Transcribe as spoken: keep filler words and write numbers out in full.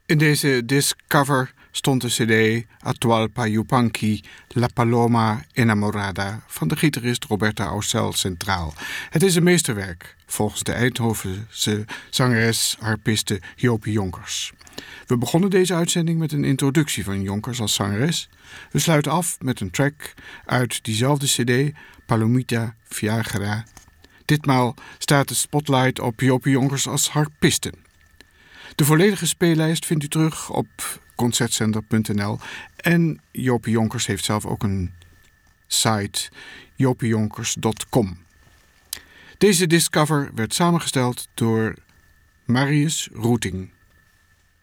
In deze discover stond de cd Atahualpa Yupanqui, La Paloma Enamorada van de gitarist Roberta Aucel centraal. Het is een meesterwerk, volgens de Eindhovense zangeres harpiste Jopie Jonkers. We begonnen deze uitzending met een introductie van Jonkers als zangeres. We sluiten af met een track uit diezelfde cd, Palomita Viagra. Ditmaal staat de spotlight op Jopie Jonkers als harpiste. De volledige speellijst vindt u terug op concertzender punt n l en Jopie Jonkers heeft zelf ook een site, jopiejonkers punt com. Deze discover werd samengesteld door Marius Roeting.